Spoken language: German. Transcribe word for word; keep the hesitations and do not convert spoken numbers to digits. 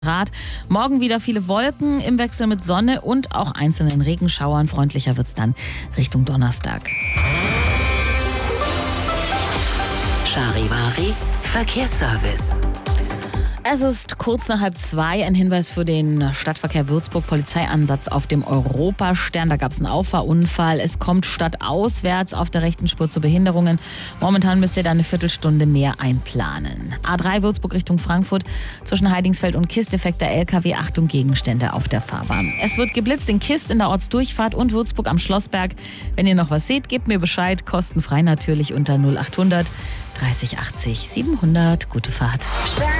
Grad. Morgen wieder viele Wolken im Wechsel mit Sonne und auch einzelnen Regenschauern. Freundlicher wird es dann Richtung Donnerstag. Charivari Verkehrsservice. Es ist kurz nach halb zwei. Ein Hinweis für den Stadtverkehr Würzburg. Polizeieinsatz auf dem Europastern. Da gab es einen Auffahrunfall. Es kommt stadtauswärts auf der rechten Spur zu Behinderungen. Momentan müsst ihr da eine Viertelstunde mehr einplanen. A drei Würzburg Richtung Frankfurt. Zwischen Heidingsfeld und Kist defekter L K W. Achtung, Gegenstände auf der Fahrbahn. Es wird geblitzt in Kist in der Ortsdurchfahrt und Würzburg am Schlossberg. Wenn ihr noch was seht, gebt mir Bescheid. Kostenfrei natürlich unter null achthundert dreißig achtzig siebenhundert. Gute Fahrt.